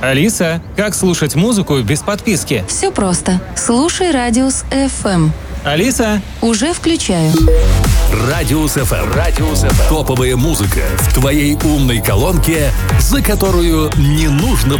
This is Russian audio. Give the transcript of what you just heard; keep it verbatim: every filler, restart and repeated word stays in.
Алиса, как слушать музыку без подписки? Все просто. Слушай Радиус эф эм. Алиса? Уже включаю. Радиус эф эм. Радиус эф эм. Топовая музыка в твоей умной колонке, за которую не нужно